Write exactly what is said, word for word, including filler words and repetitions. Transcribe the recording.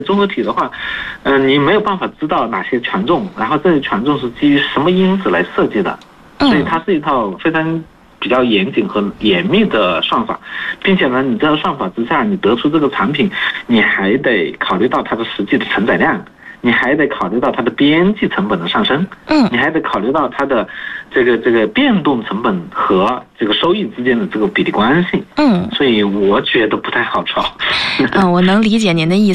综合体的话，嗯、呃，你没有办法知道哪些权重，然后这些权重是基于什么因子来设计的，所以它是一套非常比较严谨和严密的算法，并且呢，你这个算法之下，你得出这个产品，你还得考虑到它的实际的承载量。你还得考虑到它的边际成本的上升， 嗯， 你还得考虑到它的这个这个变动成本和这个收益之间的这个比例关系， 嗯， 所以我觉得不太好炒。 嗯，我能理解您的意